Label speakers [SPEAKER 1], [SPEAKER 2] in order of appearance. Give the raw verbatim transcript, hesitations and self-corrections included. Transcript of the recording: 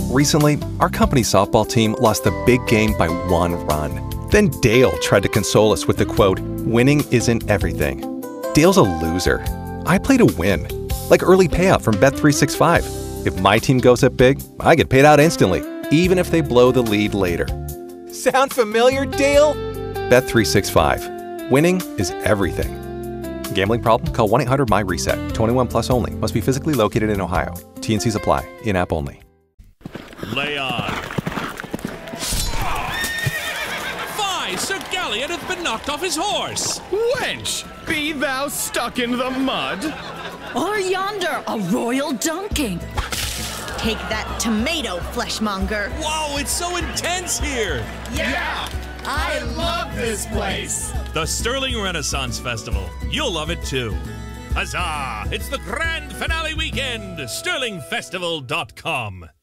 [SPEAKER 1] Recently, our company's softball team lost the big game by one run. Then Dale tried to console us with the quote, "Winning isn't everything." Dale's a loser. I play to win. Like early payout from Bet three sixty-five. If my team goes up big, I get paid out instantly, even if they blow the lead later. Sound familiar, Dale? Bet three sixty-five. Winning is everything. Gambling problem? Call one eight hundred M Y reset. twenty-one plus only. Must be physically located in Ohio. T N Cs apply. In-app only.
[SPEAKER 2] Lay on. Fie! Sir Galliot hath been knocked off his horse.
[SPEAKER 3] Wench, be thou stuck in the mud?
[SPEAKER 4] Or yonder, a royal dunking.
[SPEAKER 5] Take that tomato, fleshmonger.
[SPEAKER 2] Whoa, it's so intense here.
[SPEAKER 3] Yeah, I love this place.
[SPEAKER 2] The Sterling Renaissance Festival. You'll love it too. Huzzah! It's the grand finale weekend. sterling festival dot com